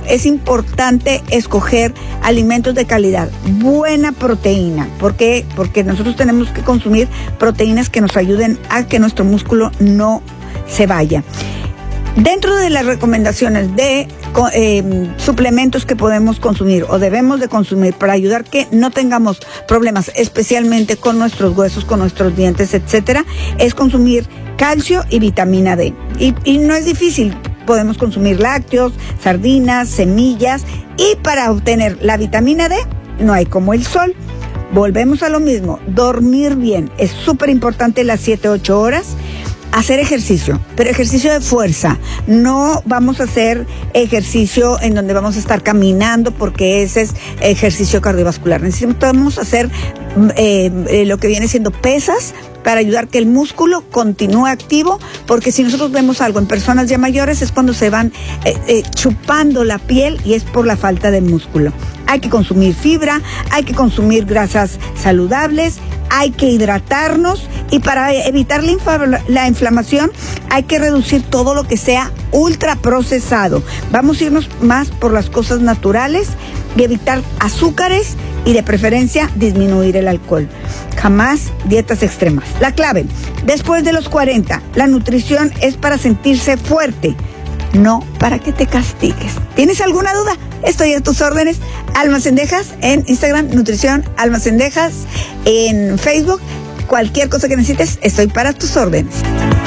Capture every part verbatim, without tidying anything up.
es importante escoger alimentos de calidad, buena proteína. ¿Por qué? Porque nosotros tenemos que consumir proteínas que nos ayuden a que nuestro músculo no se vaya. Dentro de las recomendaciones de eh, suplementos que podemos consumir o debemos de consumir para ayudar que no tengamos problemas, especialmente con nuestros huesos, con nuestros dientes, etcétera, es consumir calcio y vitamina D. Y, y no es difícil, podemos consumir lácteos, sardinas, semillas, y para obtener la vitamina D no hay como el sol. Volvemos a lo mismo, dormir bien, es súper importante las siete, ocho horas. Hacer ejercicio, pero ejercicio de fuerza. No vamos a hacer ejercicio en donde vamos a estar caminando, porque ese es ejercicio cardiovascular. Necesitamos hacer eh, eh, lo que viene siendo pesas para ayudar que el músculo continúe activo, porque si nosotros vemos algo en personas ya mayores es cuando se van eh, eh, chupando la piel, y es por la falta de músculo. Hay que consumir fibra, hay que consumir grasas saludables, hay que hidratarnos, y para evitar la, infla- la inflamación hay que reducir todo lo que sea ultraprocesado. Vamos a irnos más por las cosas naturales y evitar azúcares, y de preferencia disminuir el alcohol. Jamás dietas extremas. La clave, después de los cuarenta, la nutrición es para sentirse fuerte, no para que te castigues. ¿Tienes alguna duda? Estoy a tus órdenes. Alma Cendejas en Instagram, Nutrición Alma Cendejas en Facebook. Cualquier cosa que necesites, estoy para tus órdenes.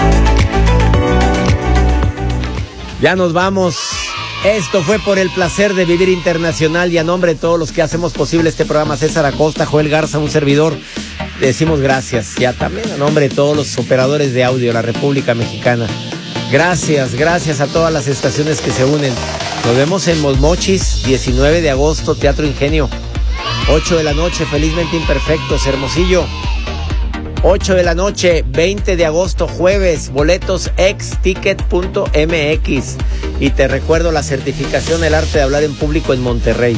Ya nos vamos. Esto fue Por el Placer de Vivir Internacional, y a nombre de todos los que hacemos posible este programa, César Acosta, Joel Garza, un servidor, le decimos gracias. Ya también a nombre de todos los operadores de audio de la República Mexicana. Gracias, gracias a todas las estaciones que se unen. Nos vemos en Mosmochis, diecinueve de agosto, Teatro Ingenio. ocho de la noche, Felizmente Imperfectos, Hermosillo. ocho de la noche, veinte de agosto, jueves, boletos exticket punto m x. Y te recuerdo la certificación El Arte de Hablar en Público en Monterrey.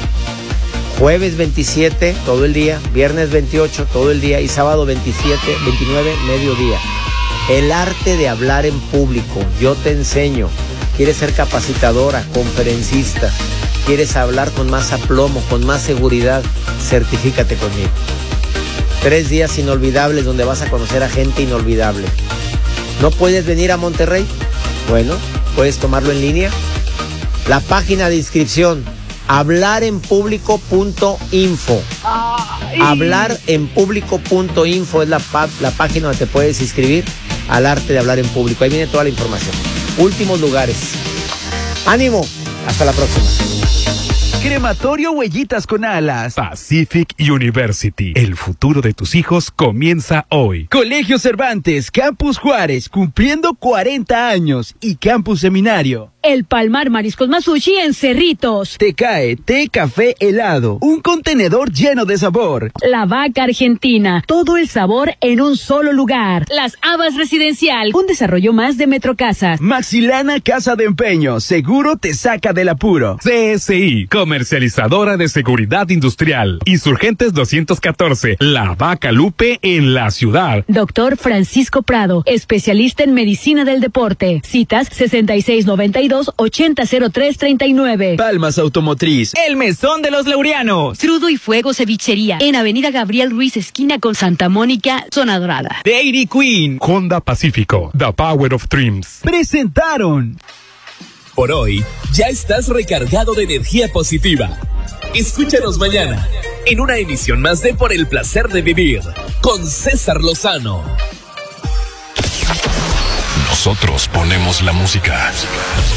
Jueves veintisiete, todo el día, viernes veintiocho, todo el día, y sábado veintisiete, veintinueve, mediodía. El Arte de Hablar en Público, yo te enseño. ¿Quieres ser capacitadora, conferencista? ¿Quieres hablar con más aplomo, con más seguridad? Certifícate conmigo. Tres días inolvidables donde vas a conocer a gente inolvidable. ¿No puedes venir a Monterrey? Bueno, puedes tomarlo en línea. La página de inscripción, hablar en público punto info. hablar en público punto info es la, la página donde te puedes inscribir al Arte de Hablar en Público. Ahí viene toda la información. Últimos lugares. ¡Ánimo! Hasta la próxima. Crematorio Huellitas con Alas. Pacific University. El futuro de tus hijos comienza hoy. Colegio Cervantes, Campus Juárez, cumpliendo cuarenta años. Y Campus Seminario. El Palmar Mariscos Masushi en Cerritos. Te cae té, café, helado. Un contenedor lleno de sabor. La Vaca Argentina. Todo el sabor en un solo lugar. Las Habas Residencial. Un desarrollo más de Metrocasas. Maxilana Casa de Empeño. Seguro te saca del apuro. C S I, comercializadora de seguridad industrial. Insurgentes doscientos catorce. La Vaca Lupe en la ciudad. Doctor Francisco Prado. Especialista en medicina del deporte. Citas sesenta y seis noventa y dos, ochenta cero tres treinta y nueve. Palmas Automotriz. El Mesón de los Laureanos. Crudo y Fuego Cevichería. En Avenida Gabriel Ruiz, esquina con Santa Mónica, Zona Dorada. Dairy Queen. Honda Pacífico. The Power of Dreams. Presentaron. Por hoy, ya estás recargado de energía positiva. Escúchanos mañana en una emisión más de Por el Placer de Vivir con César Lozano. Nosotros ponemos la música.